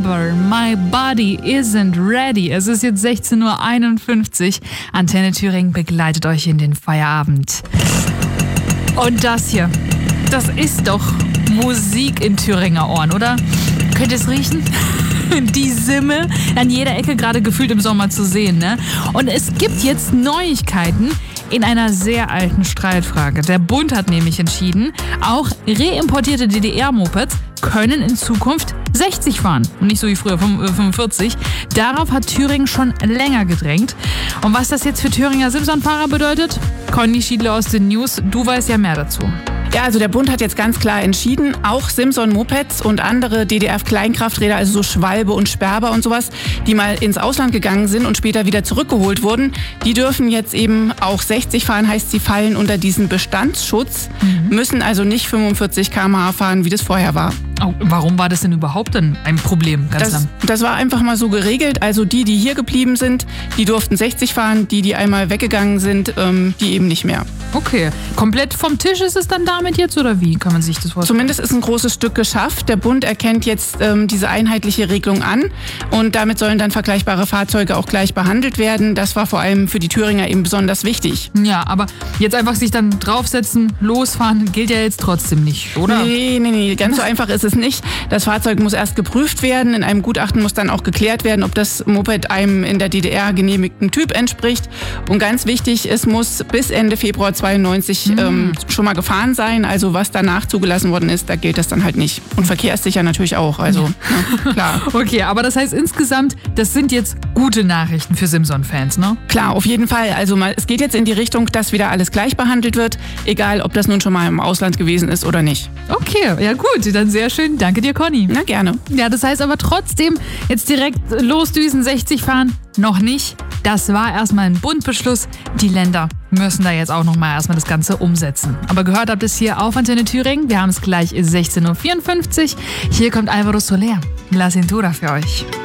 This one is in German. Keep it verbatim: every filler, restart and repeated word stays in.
Remember, my body isn't ready. Es ist jetzt sechzehn Uhr einundfünfzig. Antenne Thüringen begleitet euch in den Feierabend. Und das hier, das ist doch Musik in Thüringer Ohren, oder? Könnt ihr es riechen? Die Simme an jeder Ecke gerade gefühlt im Sommer zu sehen, ne? Und es gibt jetzt Neuigkeiten in einer sehr alten Streitfrage. Der Bund hat nämlich entschieden, auch reimportierte D D R-Mopeds können in Zukunft sechzig fahren und nicht so wie früher fünfundvierzig. Darauf hat Thüringen schon länger gedrängt. Und was das jetzt für Thüringer Simson-Fahrer bedeutet? Conny Schiedler aus den News, du weißt ja mehr dazu. Ja, also der Bund hat jetzt ganz klar entschieden, auch Simson-Mopeds und andere D D R-Kleinkrafträder, also so Schwalbe und Sperber und sowas, die mal ins Ausland gegangen sind und später wieder zurückgeholt wurden, die dürfen jetzt eben auch sechzig fahren, heißt, sie fallen unter diesen Bestandsschutz, mhm. müssen also nicht fünfundvierzig Kilometer pro Stunde fahren, wie das vorher war. Oh, warum war das denn überhaupt denn ein Problem? Ganz das, lang? das war einfach mal so geregelt. Also die, die hier geblieben sind, die durften sechzig fahren. Die, die einmal weggegangen sind, ähm, die eben nicht mehr. Okay. Komplett vom Tisch ist es dann damit jetzt oder wie kann man sich das vorstellen? Zumindest ist ein großes Stück geschafft. Der Bund erkennt jetzt ähm, diese einheitliche Regelung an und damit sollen dann vergleichbare Fahrzeuge auch gleich behandelt werden. Das war vor allem für die Thüringer eben besonders wichtig. Ja, aber jetzt einfach sich dann draufsetzen, losfahren, gilt ja jetzt trotzdem nicht, oder? Nee, nee, nee. Ganz so einfach ist es nicht. Das Fahrzeug muss erst geprüft werden. In einem Gutachten muss dann auch geklärt werden, ob das Moped einem in der D D R genehmigten Typ entspricht. Und ganz wichtig, es muss bis Ende Februar zweiundneunzig mhm. ähm, schon mal gefahren sein. Also was danach zugelassen worden ist, da gilt das dann halt nicht. Und verkehrssicher natürlich auch. Also ja, klar. Okay, aber das heißt insgesamt, das sind jetzt gute Nachrichten für Simson-Fans, ne? Klar, auf jeden Fall. Also mal, es geht jetzt in die Richtung, dass wieder alles gleich behandelt wird, egal ob das nun schon mal im Ausland gewesen ist oder nicht. Okay, ja gut, dann sehr schön. Danke dir, Conny. Na, gerne. Ja, das heißt aber trotzdem, jetzt direkt losdüsen, sechzig fahren, noch nicht. Das war erstmal ein Bundbeschluss. Die Länder müssen da jetzt auch nochmal erstmal das Ganze umsetzen. Aber gehört habt es hier auf Antenne Thüringen. Wir haben es gleich sechzehn Uhr vierundfünfzig. Hier kommt Alvaro Soler. La Cintura für euch.